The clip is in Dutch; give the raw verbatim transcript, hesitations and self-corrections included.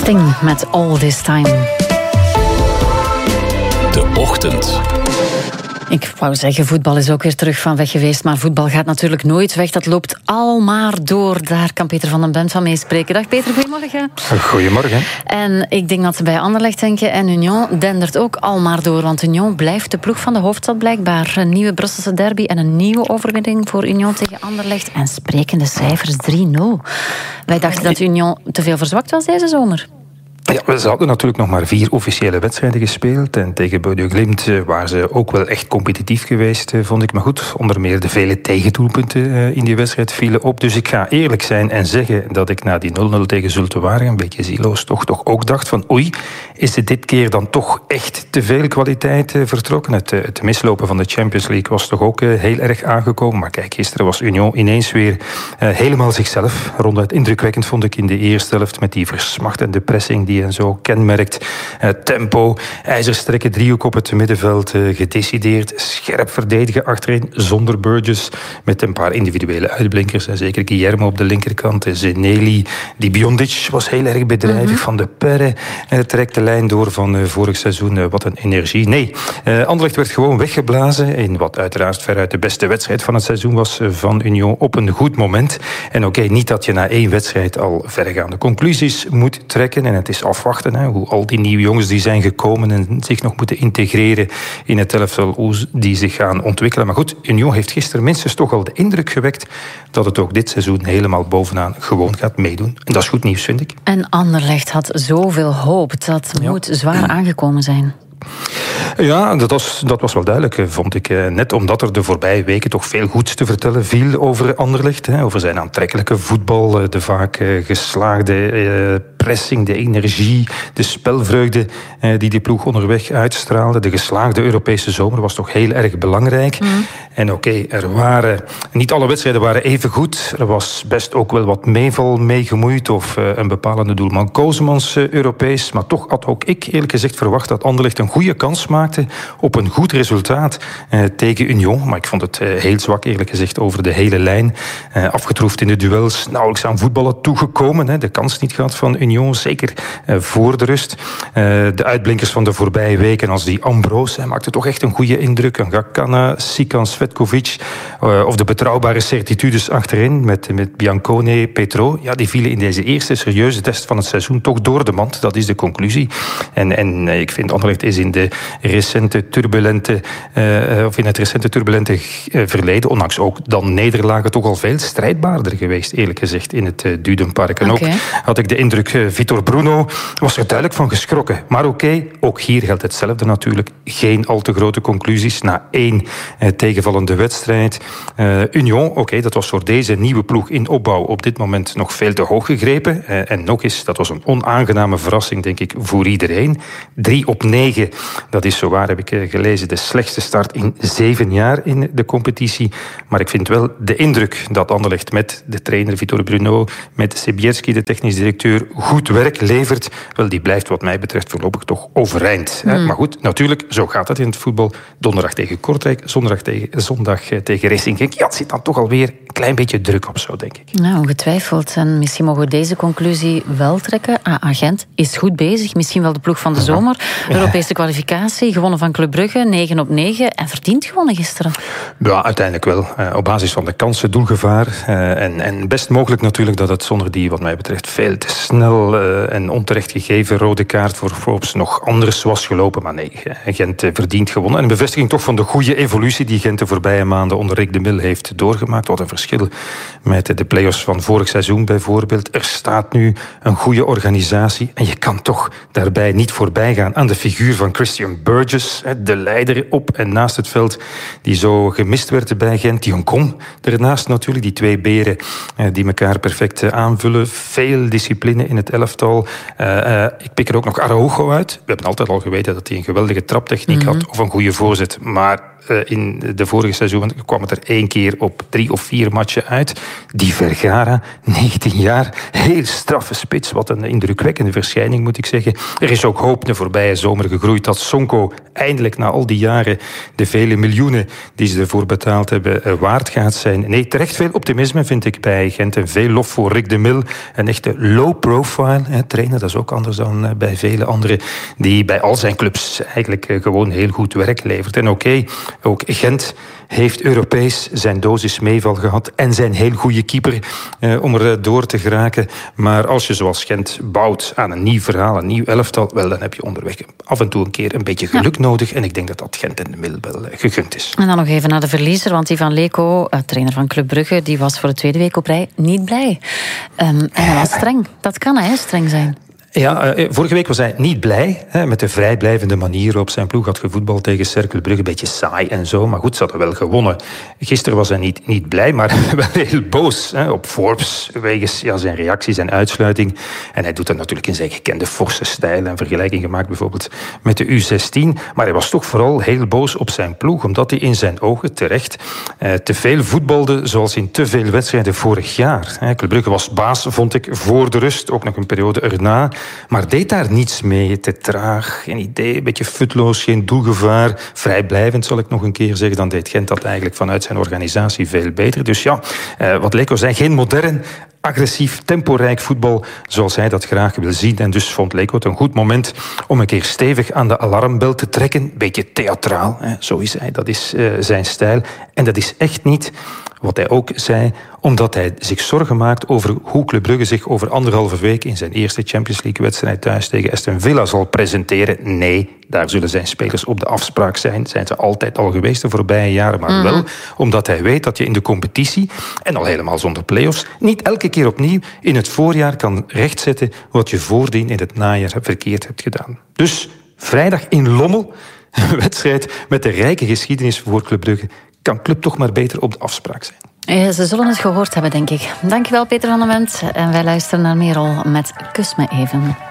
Sting met All This Time. De Ochtend. Ik wou zeggen, voetbal is ook weer terug van weg geweest, maar voetbal gaat natuurlijk nooit weg. Dat loopt al maar door. Daar kan Peter van den Bent van meespreken. Dag Peter, goedemorgen. Goedemorgen. En ik denk dat ze bij Anderlecht denken en Union dendert ook al maar door, want Union blijft de ploeg van de hoofdstad blijkbaar. Een nieuwe Brusselse derby en een nieuwe overwinning voor Union tegen Anderlecht en sprekende cijfers drie nul. Wij dachten dat Union te veel verzwakt was deze zomer. Ja, ze hadden natuurlijk nog maar vier officiële wedstrijden gespeeld. En tegen Bodø Glimt waren ze ook wel echt competitief geweest, vond ik. Maar goed, onder meer de vele tegendoelpunten in die wedstrijd vielen op. Dus ik ga eerlijk zijn en zeggen dat ik na die nul nul tegen Zulte Waregem, een beetje zieloos toch, toch ook dacht van oei, is er dit keer dan toch echt te veel kwaliteit vertrokken? Het, het mislopen van de Champions League was toch ook heel erg aangekomen. Maar kijk, gisteren was Union ineens weer helemaal zichzelf. Ronduit indrukwekkend vond ik in de eerste helft met die versmachtende pressing die en zo kenmerkt. Uh, tempo, ijzersterke driehoek op het middenveld, uh, gedecideerd, scherp verdedigen achterin, zonder Burgess, met een paar individuele uitblinkers. En zeker Guillermo op de linkerkant, Zeneli, die Biondic was heel erg bedrijvig. Mm-hmm. Van de Perre uh, trekt de lijn door van uh, vorig seizoen. Uh, wat een energie. Nee, uh, Anderlecht werd gewoon weggeblazen in wat uiteraard veruit de beste wedstrijd van het seizoen was uh, van Union op een goed moment. En oké, okay, niet dat je na één wedstrijd al verregaande conclusies moet trekken. En het is afwachten, hè, hoe al die nieuwe jongens die zijn gekomen en zich nog moeten integreren in het elftal, hoe die zich gaan ontwikkelen. Maar goed, Union heeft gisteren minstens toch al de indruk gewekt dat het ook dit seizoen helemaal bovenaan gewoon gaat meedoen. En dat is goed nieuws, vind ik. En Anderlecht had zoveel hoop. Dat ja. moet zwaar aangekomen zijn. Ja, dat was, dat was wel duidelijk, vond ik. Net omdat er de voorbije weken toch veel goeds te vertellen viel over Anderlecht. Over zijn aantrekkelijke voetbal, de vaak geslaagde pressing, de energie, de spelvreugde die die ploeg onderweg uitstraalde. De geslaagde Europese zomer was toch heel erg belangrijk. Mm. En oké, okay, er waren... Niet alle wedstrijden waren even goed. Er was best ook wel wat meeval meegemoeid of een bepalende doelman Kozemans Europees. Maar toch had ook ik eerlijk gezegd verwacht dat Anderlecht een goede kans maakte op een goed resultaat eh, tegen Union. Maar ik vond het eh, heel zwak, eerlijk gezegd, over de hele lijn. Eh, afgetroefd in de duels, nauwelijks aan voetballen toegekomen. Hè. De kans niet gehad van Union, zeker eh, voor de rust. Eh, de uitblinkers van de voorbije weken als die Ambroos, hij maakte toch echt een goede indruk. Een Gakana, Sikan, Svetkovic, uh, of de betrouwbare certitudes achterin met, met Biancone, Petro. Ja, die vielen in deze eerste serieuze test van het seizoen toch door de mand. Dat is de conclusie. En, en ik vind Anderlecht is in de recente turbulente, uh, of in het recente turbulente uh, verleden, ondanks ook dan nederlagen, toch al veel strijdbaarder geweest, eerlijk gezegd, in het uh, Dudenpark. En okay. ook had ik de indruk, uh, Vitor Bruno was er duidelijk van geschrokken. Maar oké, okay, ook hier geldt hetzelfde natuurlijk. Geen al te grote conclusies na één uh, tegenvallende wedstrijd. Uh, Union, oké, okay, dat was voor deze nieuwe ploeg in opbouw op dit moment nog veel te hoog gegrepen. Uh, en nog eens, dat was een onaangename verrassing, denk ik, voor iedereen. Drie op negen, dat is zowaar, heb ik gelezen, de slechtste start in zeven jaar in de competitie. Maar ik vind wel de indruk dat Anderlecht met de trainer Vitor Bruno, met Sebierski, de technisch directeur, goed werk levert. Wel, die blijft wat mij betreft voorlopig toch overeind. Mm. Maar goed, natuurlijk, zo gaat het in het voetbal. Donderdag tegen Kortrijk, zondag tegen, zondag tegen Racing Genk. Ja, het zit dan toch alweer een klein beetje druk op zo, denk ik. Nou, ongetwijfeld. En misschien mogen we deze conclusie wel trekken. Ah, Gent is goed bezig. Misschien wel de ploeg van de zomer. Ja. Europese kwalificatie, gewonnen van Club Brugge, negen op negen. En verdient gewonnen gisteren. Ja, uiteindelijk wel. Uh, op basis van de kansen, doelgevaar. Uh, en, en best mogelijk natuurlijk dat het zonder die, wat mij betreft, veel te snel uh, en onterecht gegeven rode kaart voor Forbes nog anders was gelopen. Maar nee, Gent uh, verdient gewonnen. En een bevestiging toch van de goede evolutie die Gent de voorbije maanden onder Rick de Mil heeft doorgemaakt. Wat een verschil met de play-offs van vorig seizoen bijvoorbeeld. Er staat nu een goede organisatie. En je kan toch daarbij niet voorbij gaan aan de figuur van Christian Burgess, de leider op en naast het veld, die zo gemist werd bij Gent. Die Kom daarnaast natuurlijk, die twee beren die elkaar perfect aanvullen. Veel discipline in het elftal. Uh, uh, ik pik er ook nog Araujo uit. We hebben altijd al geweten dat hij een geweldige traptechniek mm-hmm. had, of een goede voorzet. Maar uh, in de vorige seizoen kwam het er één keer op drie of vier matchen uit. Die Vergara, negentien jaar, heel straffe spits. Wat een indrukwekkende verschijning, moet ik zeggen. Er is ook hoop de voorbije zomer gegroeid dat Sonko eindelijk na al die jaren de vele miljoenen die ze ervoor betaald hebben waard gaat zijn. Nee, terecht veel optimisme vind ik bij Gent en veel lof voor Rick de Mil. Een echte low profile hè, trainer, dat is ook anders dan bij vele anderen, die bij al zijn clubs eigenlijk gewoon heel goed werk levert. En oké, okay, ook Gent heeft Europees zijn dosis meeval gehad en zijn heel goede keeper eh, om er door te geraken. Maar als je zoals Gent bouwt aan een nieuw verhaal, een nieuw elftal, wel, dan heb je onderweg af en toe een keer een beetje geluk ja. nodig. En ik denk dat dat Gent en de Mil wel gegund is. En dan nog even naar de verliezer, want Ivan Leko, trainer van Club Brugge, die was voor de tweede week op rij niet blij. Um, en hij was streng. Dat kan, hè, streng zijn. Ja, uh, vorige week was hij niet blij hè, met de vrijblijvende manier waarop zijn ploeg had gevoetbald tegen Cercle Brugge. Een beetje saai en zo, maar goed, ze hadden wel gewonnen. Gisteren was hij niet, niet blij, maar wel heel boos hè, op Forbes wegens ja, zijn reacties en uitsluiting. En hij doet dat natuurlijk in zijn gekende forse stijl en vergelijking gemaakt bijvoorbeeld met de U zestien. Maar hij was toch vooral heel boos op zijn ploeg, omdat hij in zijn ogen terecht uh, te veel voetbalde zoals in te veel wedstrijden vorig jaar. Club Brugge was baas, vond ik, voor de rust, ook nog een periode erna. Maar deed daar niets mee. Te traag, geen idee, een beetje futloos, geen doelgevaar. Vrijblijvend, zal ik nog een keer zeggen. Dan deed Gent dat eigenlijk vanuit zijn organisatie veel beter. Dus ja, eh, wat Leko zei, geen modern, agressief, temporijk voetbal zoals hij dat graag wil zien. En dus vond Leko het een goed moment om een keer stevig aan de alarmbel te trekken. Beetje theatraal, hè. Zo is hij. Dat is uh, zijn stijl. En dat is echt niet wat hij ook zei, omdat hij zich zorgen maakt over hoe Club Brugge zich over anderhalve week in zijn eerste Champions League-wedstrijd thuis tegen Aston Villa zal presenteren. Nee, daar zullen zijn spelers op de afspraak zijn. Zijn ze altijd al geweest de voorbije jaren, maar mm-hmm. wel omdat hij weet dat je in de competitie, en al helemaal zonder play-offs, niet elke keer opnieuw in het voorjaar kan rechtzetten wat je voordien in het najaar verkeerd hebt gedaan. Dus vrijdag in Lommel, een wedstrijd met de rijke geschiedenis voor Club Brugge, kan club toch maar beter op de afspraak zijn. Ja, ze zullen het gehoord hebben, denk ik. Dankjewel, Peter van den Wendt. En wij luisteren naar Merel met Kus me even.